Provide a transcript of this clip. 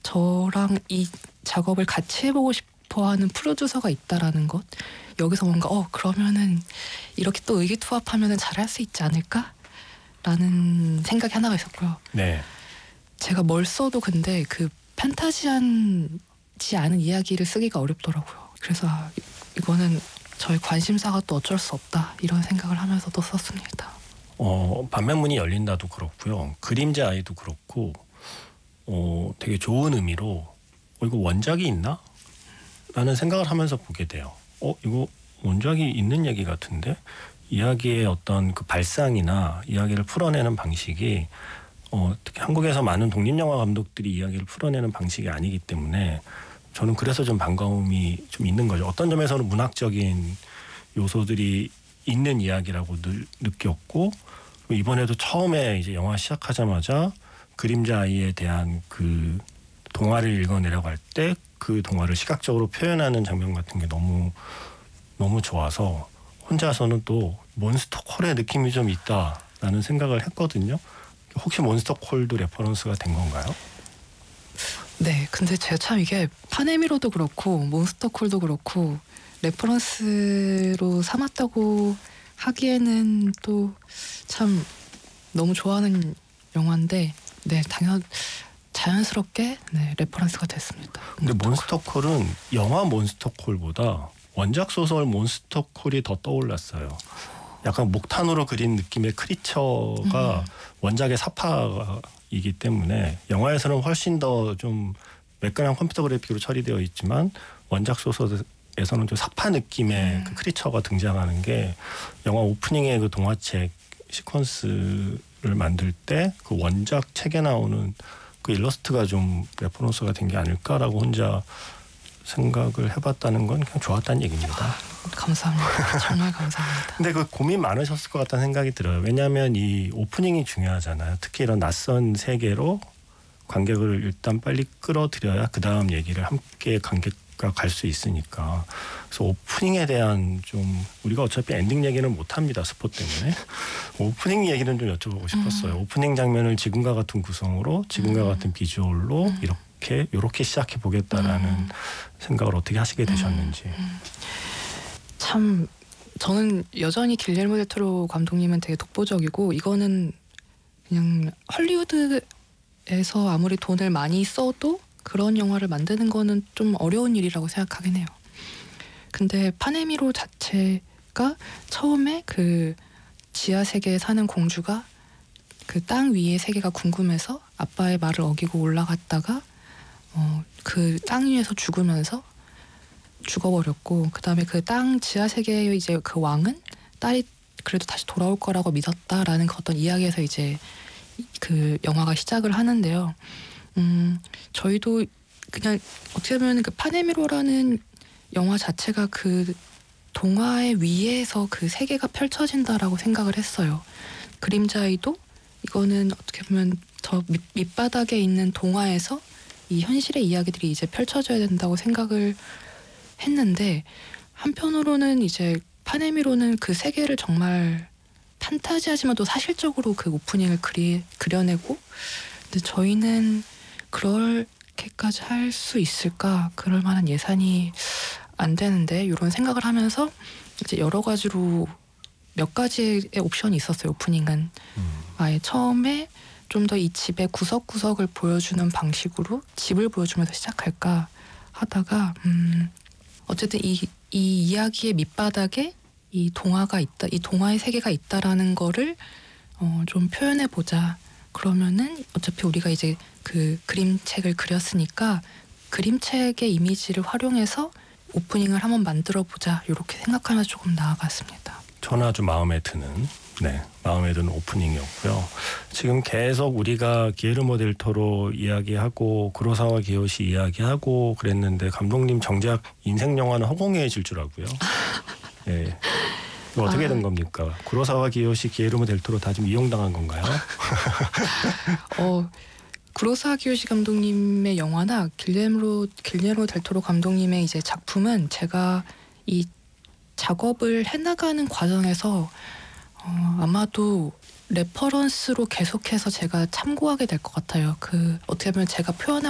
저랑 이 작업을 같이 해보고 싶어하는 프로듀서가 있다라는 것. 여기서 뭔가 그러면은 이렇게 또 의기투합하면은 잘할 수 있지 않을까라는 생각이 하나가 있었고요. 네. 제가 뭘 써도 근데 그 판타지하지 않은 이야기를 쓰기가 어렵더라고요. 그래서 이거는 저의 관심사가 또 어쩔 수 없다 이런 생각을 하면서 또 썼습니다. 반면문이 열린다도 그렇고요. 그림자 아이도 그렇고 되게 좋은 의미로 이거 원작이 있나? 라는 생각을 하면서 보게 돼요. 이거 원작이 있는 얘기 같은데 이야기의 어떤 그 발상이나 이야기를 풀어내는 방식이 특히 한국에서 많은 독립영화 감독들이 이야기를 풀어내는 방식이 아니기 때문에 저는 그래서 좀 반가움이 좀 있는 거죠. 어떤 점에서는 문학적인 요소들이 있는 이야기라고 느꼈고 이번에도 처음에 이제 영화 시작하자마자 그림자 아이에 대한 그 동화를 읽어내려고 할 때 그 동화를 시각적으로 표현하는 장면 같은 게 너무 좋아서 혼자서는 또 몬스터콜의 느낌이 좀 있다라는 생각을 했거든요. 혹시 몬스터콜도 레퍼런스가 된 건가요? 네, 근데 제가 참 이게 파네미로도 그렇고 몬스터콜도 그렇고 레퍼런스로 삼았다고 하기에는 또 참 너무 좋아하는 영화인데 네, 자연스럽게 레퍼런스가 됐습니다. 근데 몬스터콜은 영화 몬스터콜보다 원작 소설 몬스터콜이 더 떠올랐어요. 약간 목탄으로 그린 느낌의 크리처가 원작의 사파이기 때문에 영화에서는 훨씬 더 좀 매끈한 컴퓨터 그래픽으로 처리되어 있지만 원작 소설에서는 좀 사파 느낌의 그 크리처가 등장하는 게 영화 오프닝의 그 동화책 시퀀스를 만들 때 그 원작 책에 나오는 그 일러스트가 좀 레퍼런스가 된 게 아닐까라고 혼자 생각을 해봤다는 건 그냥 좋았다는 얘기입니다. 감사합니다. 정말 감사합니다. 근데 그 고민 많으셨을 것 같다는 생각이 들어요. 왜냐하면 이 오프닝이 중요하잖아요. 특히 이런 낯선 세계로 관객을 일단 빨리 끌어들여야 그 다음 얘기를 함께 관객과 갈 수 있으니까. 그래서 오프닝에 대한 좀 우리가 어차피 엔딩 얘기는 못합니다. 스포 때문에. 오프닝 얘기는 좀 여쭤보고 싶었어요. 오프닝 장면을 지금과 같은 구성으로 지금과 같은 비주얼로 이렇게 시작해 보겠다라는 생각을 어떻게 하시게 되셨는지. 참 저는 여전히 길레르모 델 토로 감독님은 되게 독보적이고 이거는 그냥 헐리우드에서 아무리 돈을 많이 써도 그런 영화를 만드는 거는 좀 어려운 일이라고 생각하긴 해요. 근데 파네미로 자체가 처음에 그 지하 세계에 사는 공주가 그 땅 위의 세계가 궁금해서 아빠의 말을 어기고 올라갔다가 그 땅 위에서 죽어버렸고 그다음에 그 땅 지하 세계의 이제 그 왕은 딸이 그래도 다시 돌아올 거라고 믿었다라는 그 어떤 이야기에서 이제 그 영화가 시작을 하는데요. 저희도 그냥 어떻게 보면 그 파네미로라는 영화 자체가 그 동화의 위에서 그 세계가 펼쳐진다라고 생각을 했어요. 그림자아이도 이거는 어떻게 보면 저 밑바닥에 있는 동화에서 이 현실의 이야기들이 이제 펼쳐져야 된다고 생각을 했는데 한편으로는 이제 파네미로는 그 세계를 정말 판타지하지만 또 사실적으로 그 오프닝을 그려내고 근데 저희는 그렇게까지 할 수 있을까? 그럴 만한 예산이 안 되는데 이런 생각을 하면서 이제 여러 가지로 몇 가지의 옵션이 있었어요. 오프닝은 아예 처음에 좀 더 이 집의 구석구석을 보여주는 방식으로 집을 보여주면서 시작할까 하다가 어쨌든 이 이야기의 밑바닥에 이 동화가 있다, 이 동화의 세계가 있다라는 거를 좀 표현해 보자. 그러면은 어차피 우리가 이제 그 그림책을 그렸으니까 그림책의 이미지를 활용해서 오프닝을 한번 만들어 보자. 이렇게 생각하면서 조금 나아갔습니다. 저는 아주 마음에 드는 오프닝이었고요. 지금 계속 우리가 기에르모 델 토로 이야기하고 구로사와 기요시 이야기하고 그랬는데 감독님 정작 인생 영화는 허공에질 줄 알고요. 네. 이거 어떻게 된 겁니까? 구로사와 기요시 기에르모 델 토로 다 지금 이용당한 건가요? 구로사와 기요시 감독님의 영화나 길레르모 델 토로 감독님의 이제 작품은 제가 이 작업을 해나가는 과정에서 아마도 레퍼런스로 계속해서 제가 참고하게 될 것 같아요. 그 어떻게 보면 제가 표현하고